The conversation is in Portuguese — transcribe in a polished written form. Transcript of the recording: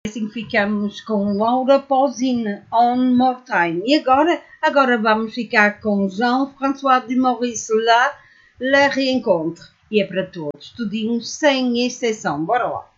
assim ficamos com Laura Pausini, On More Time. E agora vamos ficar com Jean-François de Maurice lá, Le Rencontre. E é para todos, tudinho, sem exceção. Bora lá.